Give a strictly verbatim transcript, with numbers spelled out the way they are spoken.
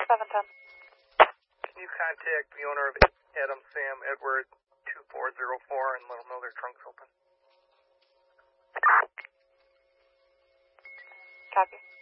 seven ten. Can you contact the owner of Adam Sam Edward two four zero four and let them know their trunk's open? Copy.